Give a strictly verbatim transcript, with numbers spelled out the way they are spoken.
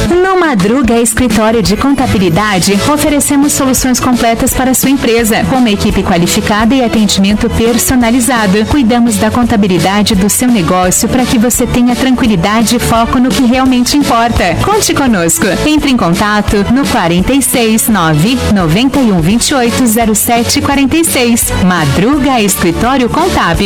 No Madruga Escritório de Contabilidade, oferecemos soluções completas para a sua empresa, com uma equipe qualificada e atendimento personalizado. Cuidamos da contabilidade do seu negócio para que você tenha tranquilidade e foco no que realmente importa. Conte conosco. Entre em contato no quarenta e seis, nove, noventa e um, vinte e oito, zero sete quarenta e seis. Madruga Escritório Contábil.